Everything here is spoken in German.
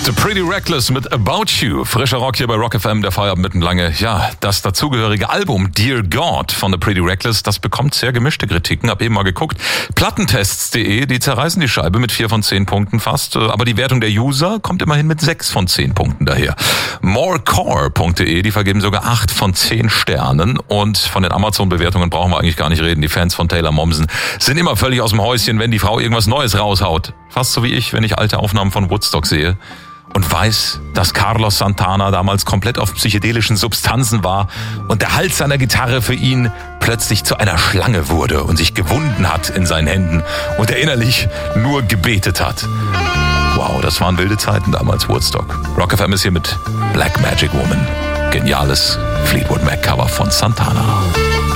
The Pretty Reckless mit About You. Frischer Rock hier bei Rock FM, der Feierabend mittenlange. Ja, das dazugehörige Album Dear God von The Pretty Reckless, das bekommt sehr gemischte Kritiken. Hab eben mal geguckt. Plattentests.de, die zerreißen die Scheibe mit 4 von 10 Punkten fast. Aber die Wertung der User kommt immerhin mit 6 von 10 Punkten daher. Morecore.de, die vergeben sogar 8 von 10 Sternen. Und von den Amazon-Bewertungen brauchen wir eigentlich gar nicht reden. Die Fans von Taylor Momsen sind immer völlig aus dem Häuschen, wenn die Frau irgendwas Neues raushaut. Fast so wie ich, wenn ich alte Aufnahmen von Woodstock sehe. Und weiß, dass Carlos Santana damals komplett auf psychedelischen Substanzen war und der Hals seiner Gitarre für ihn plötzlich zu einer Schlange wurde und sich gewunden hat in seinen Händen und er innerlich nur gebetet hat. Wow, das waren wilde Zeiten damals, Woodstock. Rock FM ist hier mit Black Magic Woman. Geniales Fleetwood Mac Cover von Santana.